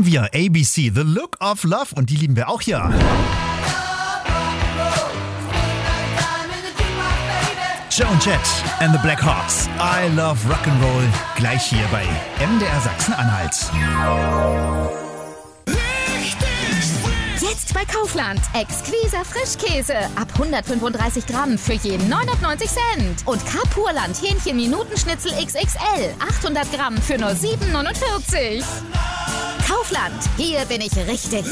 lieben wir. ABC, The Look of Love. Und die lieben wir auch hier. Joan Jett and the Black Hawks. I love Rock'n'Roll. Gleich hier bei MDR Sachsen-Anhalt. Jetzt bei Kaufland. Exquiser Frischkäse. Ab 135 Gramm für jeden 99 Cent. Und Kapurland Hähnchen-Minutenschnitzel XXL. 800 Gramm für nur 7,49. Kaufland. Hier bin ich richtig.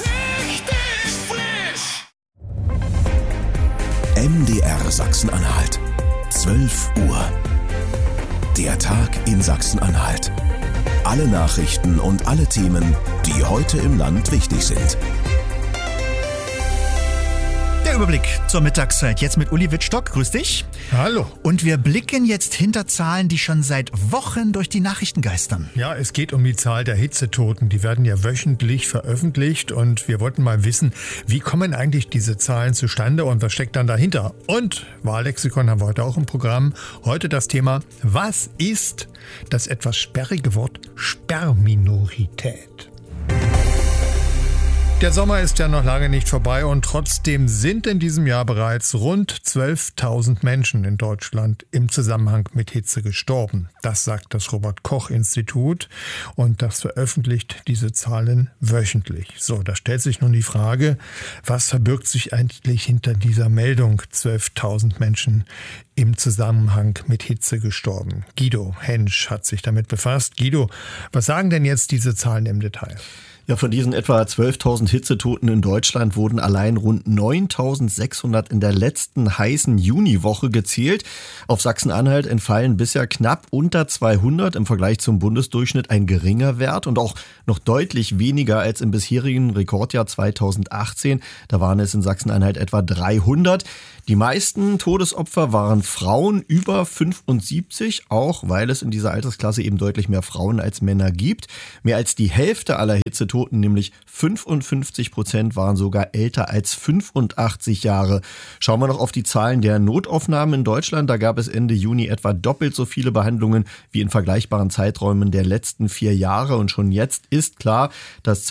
MDR Sachsen-Anhalt. 12 Uhr. Der Tag in Sachsen-Anhalt. Alle Nachrichten und alle Themen, die heute im Land wichtig sind. Der Überblick zur Mittagszeit. Jetzt mit Uli Wittstock. Grüß dich. Hallo. Und wir blicken jetzt hinter Zahlen, die schon seit Wochen durch die Nachrichten geistern. Ja, es geht um die Zahl der Hitzetoten. Die werden ja wöchentlich veröffentlicht und wir wollten mal wissen, wie kommen eigentlich diese Zahlen zustande und was steckt dann dahinter? Und Wahllexikon haben wir heute auch im Programm. Heute das Thema, was ist das etwas sperrige Wort Sperrminorität? Der Sommer ist ja noch lange nicht vorbei und trotzdem sind in diesem Jahr bereits rund 12.000 Menschen in Deutschland im Zusammenhang mit Hitze gestorben. Das sagt das Robert-Koch-Institut und das veröffentlicht diese Zahlen wöchentlich. So, da stellt sich nun die Frage, was verbirgt sich eigentlich hinter dieser Meldung? 12.000 Menschen im Zusammenhang mit Hitze gestorben. Guido Hensch hat sich damit befasst. Guido, was sagen denn jetzt diese Zahlen im Detail? Ja, von diesen etwa 12.000 Hitzetoten in Deutschland wurden allein rund 9.600 in der letzten heißen Juniwoche gezählt. Auf Sachsen-Anhalt entfallen bisher knapp unter 200, im Vergleich zum Bundesdurchschnitt ein geringer Wert und auch noch deutlich weniger als im bisherigen Rekordjahr 2018. Da waren es in Sachsen-Anhalt etwa 300. Die meisten Todesopfer waren Frauen über 75, auch weil es in dieser Altersklasse eben deutlich mehr Frauen als Männer gibt. Mehr als die Hälfte aller Hitzetoten, nämlich 55%, waren sogar älter als 85 Jahre. Schauen wir noch auf die Zahlen der Notaufnahmen in Deutschland. Da gab es Ende Juni etwa doppelt so viele Behandlungen wie in vergleichbaren Zeiträumen der letzten 4 Jahre. Und schon jetzt ist klar, dass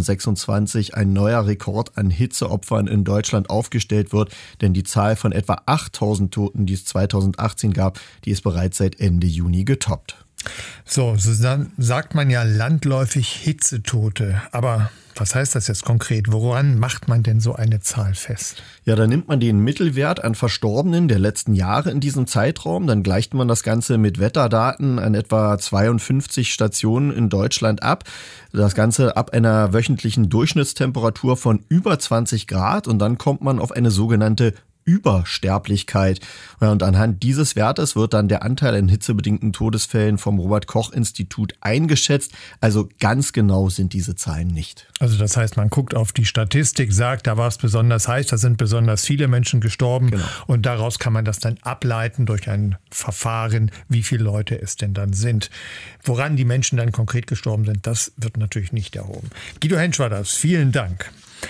2026 ein neuer Rekord an Hitzeopfern in Deutschland aufgestellt wird, denn die Zahl von etwa 8.000 Toten, die es 2018 gab, die ist bereits seit Ende Juni getoppt. So sagt man ja landläufig Hitzetote. Aber was heißt das jetzt konkret? Woran macht man denn so eine Zahl fest? Ja, da nimmt man den Mittelwert an Verstorbenen der letzten Jahre in diesem Zeitraum. Dann gleicht man das Ganze mit Wetterdaten an etwa 52 Stationen in Deutschland ab. Das Ganze ab einer wöchentlichen Durchschnittstemperatur von über 20 Grad. Und dann kommt man auf eine sogenannte Übersterblichkeit. Und anhand dieses Wertes wird dann der Anteil an hitzebedingten Todesfällen vom Robert-Koch-Institut eingeschätzt. Also ganz genau sind diese Zahlen nicht. Also das heißt, man guckt auf die Statistik, sagt, da war es besonders heiß, da sind besonders viele Menschen gestorben. Genau. Und daraus kann man das dann ableiten durch ein Verfahren, wie viele Leute es denn dann sind. Woran die Menschen dann konkret gestorben sind, das wird natürlich nicht erhoben. Guido Hensch war das. Vielen Dank.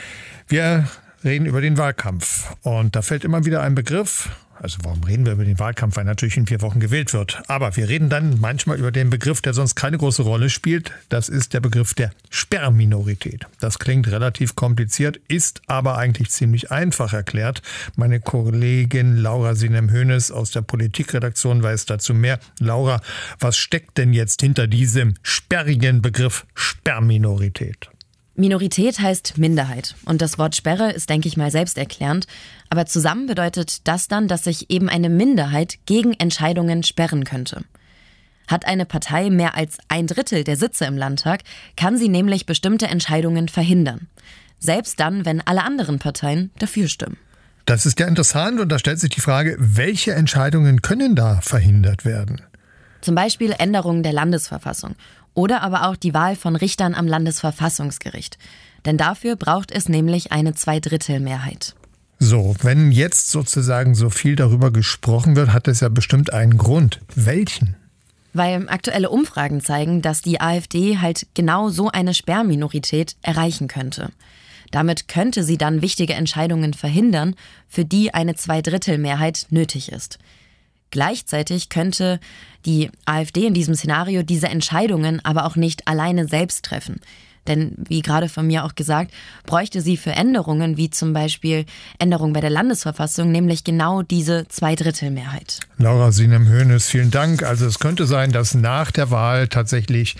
Wir reden über den Wahlkampf. Und da fällt immer wieder ein Begriff. Also warum reden wir über den Wahlkampf? Weil natürlich in 4 Wochen gewählt wird. Aber wir reden dann manchmal über den Begriff, der sonst keine große Rolle spielt. Das ist der Begriff der Sperrminorität. Das klingt relativ kompliziert, ist aber eigentlich ziemlich einfach erklärt. Meine Kollegin Laura Sinem-Hoeneß aus der Politikredaktion weiß dazu mehr. Laura, was steckt denn jetzt hinter diesem sperrigen Begriff Sperrminorität? Minorität heißt Minderheit. Und das Wort Sperre ist, denke ich mal, selbsterklärend. Aber zusammen bedeutet das dann, dass sich eben eine Minderheit gegen Entscheidungen sperren könnte. Hat eine Partei mehr als 1/3 der Sitze im Landtag, kann sie nämlich bestimmte Entscheidungen verhindern. Selbst dann, wenn alle anderen Parteien dafür stimmen. Das ist ja interessant und da stellt sich die Frage, welche Entscheidungen können da verhindert werden? Zum Beispiel Änderungen der Landesverfassung. Oder aber auch die Wahl von Richtern am Landesverfassungsgericht. Denn dafür braucht es nämlich eine 2/3-Mehrheit. So, wenn jetzt sozusagen so viel darüber gesprochen wird, hat es ja bestimmt einen Grund. Welchen? Weil aktuelle Umfragen zeigen, dass die AfD halt genau so eine Sperrminorität erreichen könnte. Damit könnte sie dann wichtige Entscheidungen verhindern, für die eine 2/3-Mehrheit nötig ist. Gleichzeitig könnte die AfD in diesem Szenario diese Entscheidungen aber auch nicht alleine selbst treffen. Denn, wie gerade von mir auch gesagt, bräuchte sie für Änderungen, wie zum Beispiel Änderungen bei der Landesverfassung, nämlich genau diese Zweidrittelmehrheit. Laura Sinem-Hoeneß, vielen Dank. Also es könnte sein, dass nach der Wahl tatsächlich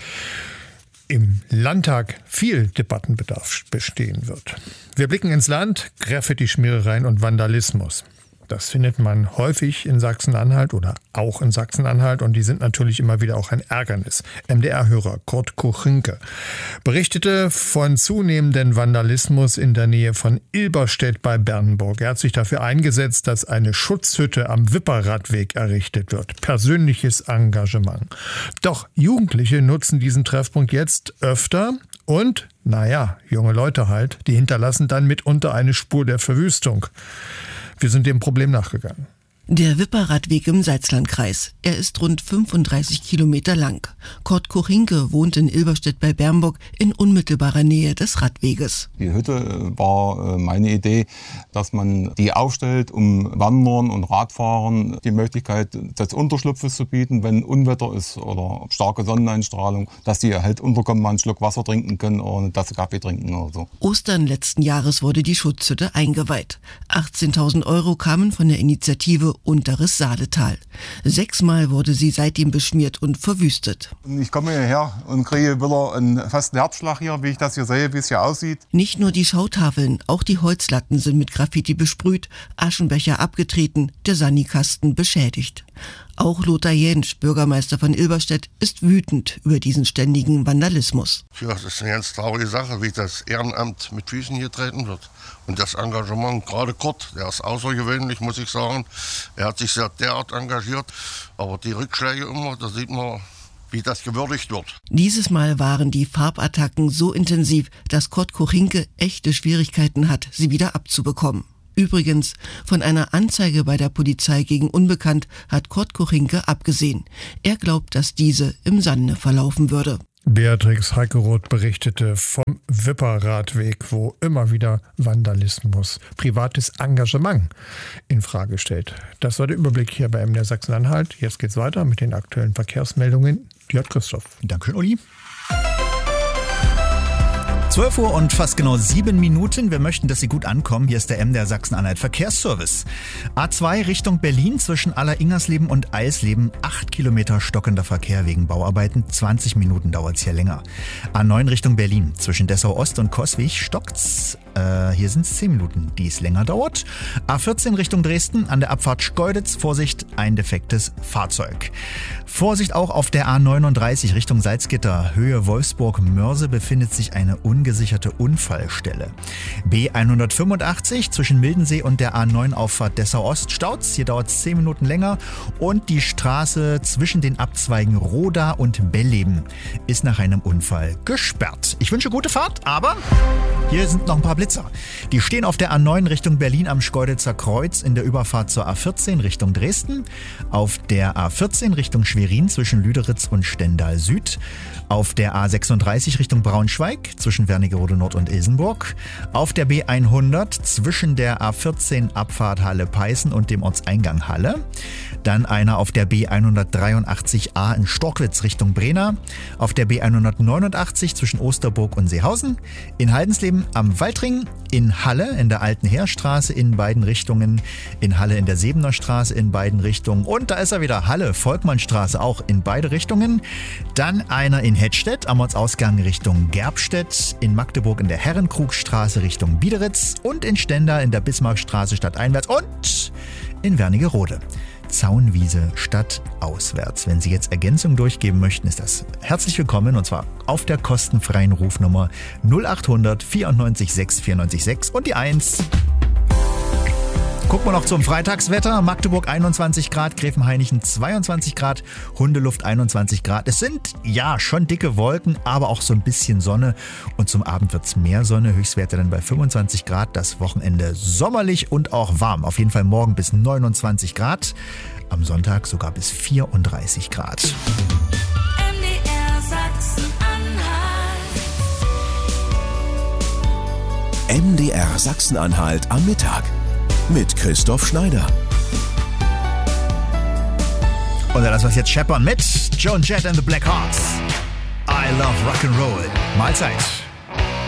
im Landtag viel Debattenbedarf bestehen wird. Wir blicken ins Land, Graffiti-Schmierereien und Vandalismus. Das findet man häufig in Sachsen-Anhalt oder auch in Sachsen-Anhalt und die sind natürlich immer wieder auch ein Ärgernis. MDR-Hörer Kurt Kuchinke berichtete von zunehmendem Vandalismus in der Nähe von Ilberstedt bei Bernburg. Er hat sich dafür eingesetzt, dass eine Schutzhütte am Wipperradweg errichtet wird. Persönliches Engagement. Doch Jugendliche nutzen diesen Treffpunkt jetzt öfter und, junge Leute halt, die hinterlassen dann mitunter eine Spur der Verwüstung. Wir sind dem Problem nachgegangen. Der Wipperradweg im Salzlandkreis. Er ist rund 35 Kilometer lang. Kurt Kuchinke wohnt in Ilberstedt bei Bernburg in unmittelbarer Nähe des Radweges. Die Hütte war meine Idee, dass man die aufstellt, um Wandern und Radfahrern die Möglichkeit des Unterschlupfes zu bieten, wenn Unwetter ist oder starke Sonneneinstrahlung, dass die halt unterkommen, mal einen Schluck Wasser trinken können oder eine Tasse Kaffee trinken oder so. Ostern letzten Jahres wurde die Schutzhütte eingeweiht. 18.000 € kamen von der Initiative Unteres Saaletal. 6-mal wurde sie seitdem beschmiert und verwüstet. Ich komme hierher und kriege wieder einen festen Herzschlag hier, wie ich das hier sehe, wie es hier aussieht. Nicht nur die Schautafeln, auch die Holzlatten sind mit Graffiti besprüht, Aschenbecher abgetreten, der Sanikasten beschädigt. Auch Lothar Jentsch, Bürgermeister von Ilberstedt, ist wütend über diesen ständigen Vandalismus. Ja, das ist eine ganz traurige Sache, wie das Ehrenamt mit Füßen hier treten wird. Und das Engagement, gerade Kurt, der ist außergewöhnlich, muss ich sagen. Er hat sich sehr derart engagiert. Aber die Rückschläge immer, da sieht man, wie das gewürdigt wird. Dieses Mal waren die Farbattacken so intensiv, dass Kurt Kuchinke echte Schwierigkeiten hat, sie wieder abzubekommen. Übrigens, von einer Anzeige bei der Polizei gegen Unbekannt hat Kurt Kuchinke abgesehen. Er glaubt, dass diese im Sande verlaufen würde. Beatrix Heikeroth berichtete vom Wipperradweg, wo immer wieder Vandalismus, privates Engagement in Frage stellt. Das war der Überblick hier bei MDR Sachsen-Anhalt. Jetzt geht's weiter mit den aktuellen Verkehrsmeldungen. Die hat Christoph. Dankeschön, Uli. 12 Uhr und fast genau 7 Minuten. Wir möchten, dass Sie gut ankommen. Hier ist der MDR Sachsen-Anhalt Verkehrsservice. A2 Richtung Berlin zwischen Aller-Ingersleben und Eisleben. 8 Kilometer stockender Verkehr wegen Bauarbeiten. 20 Minuten dauert es hier länger. A9 Richtung Berlin zwischen Dessau-Ost und Coswig stockt's. Hier sind es 10 Minuten, die es länger dauert. A14 Richtung Dresden an der Abfahrt Schkeuditz. Vorsicht, ein defektes Fahrzeug. Vorsicht auch auf der A39 Richtung Salzgitter. Höhe Wolfsburg-Mörse befindet sich eine ungesicherte Unfallstelle. B185 zwischen Mildensee und der A9-Auffahrt Dessau-Ost staut's. Hier dauert es 10 Minuten länger. Und die Straße zwischen den Abzweigen Roda und Belleben ist nach einem Unfall gesperrt. Ich wünsche gute Fahrt, aber hier sind noch ein paar Blitzer. Die stehen auf der A9 Richtung Berlin am Schkeuditzer Kreuz in der Überfahrt zur A14 Richtung Dresden. Auf der A14 Richtung Schwerin zwischen Lüderitz und Stendal Süd. Auf der A36 Richtung Braunschweig zwischen Wernigerode Nord und Ilsenburg. Auf der B100 zwischen der A14 Abfahrt Halle-Peißen und dem Ortseingang Halle. Dann einer auf der B183a in Storkwitz Richtung Brena. Auf der B189 zwischen Osterburg und Seehausen. In Haldensleben am Waldring. In Halle in der Alten Heerstraße in beiden Richtungen. In Halle in der Sebener Straße in beiden Richtungen. Und da ist er wieder, Halle, Volkmannstraße auch in beide Richtungen. Dann einer in Hettstedt am Ortsausgang Richtung Gerbstedt. In Magdeburg in der Herrenkrugstraße Richtung Biederitz. Und in Stendal in der Bismarckstraße stadteinwärts. Und in Wernigerode. Zaunwiese stadtauswärts. Wenn Sie jetzt Ergänzungen durchgeben möchten, ist das herzlich willkommen und zwar auf der kostenfreien Rufnummer 0800 94 6 94 6 und die 1. Gucken wir noch zum Freitagswetter. Magdeburg 21 Grad, Gräfenhainichen 22 Grad, Hundeluft 21 Grad. Es sind ja schon dicke Wolken, aber auch so ein bisschen Sonne. Und zum Abend wird es mehr Sonne, Höchstwerte dann bei 25 Grad. Das Wochenende sommerlich und auch warm. Auf jeden Fall morgen bis 29 Grad. Am Sonntag sogar bis 34 Grad. MDR Sachsen-Anhalt. MDR Sachsen-Anhalt am Mittag. Mit Christoph Schneider. Und dann lassen wir es jetzt scheppern mit Joan Jett and the Black Hearts. I love Rock'n'Roll. Mahlzeit.